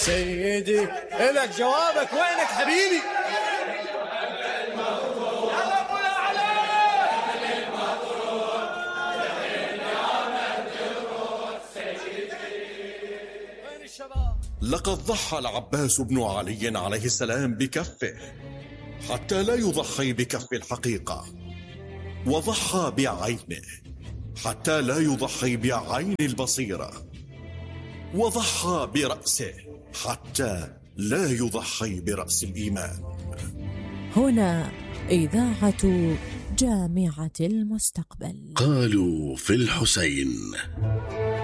سيدي إلك جوابك، وينك حبيبي؟ لقد ضحى العباس بن علي عليه السلام بكفه حتى لا يضحي بكف الحقيقة، وضحى بعينه حتى لا يضحي بعين البصيرة، وضحى برأسه حتى لا يضحي برأس الإيمان. هنا إذاعة جامعة المستقبل. قالوا في الحسين.